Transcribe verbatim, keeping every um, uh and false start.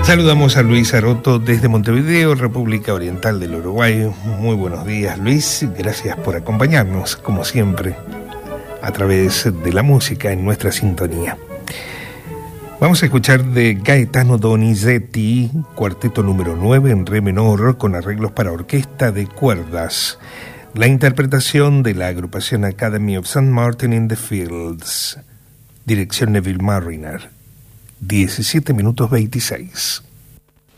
Saludamos a Luis Aroto desde Montevideo, República Oriental del Uruguay. Muy buenos días, Luis. Gracias por acompañarnos, como siempre, a través de la música en nuestra sintonía. Vamos a escuchar de Gaetano Donizetti, cuarteto número nueve en re menor, con arreglos para orquesta de cuerdas. La interpretación de la agrupación Academy of Saint Martin in the Fields. Dirección Neville Marriner. diecisiete minutos veintiséis.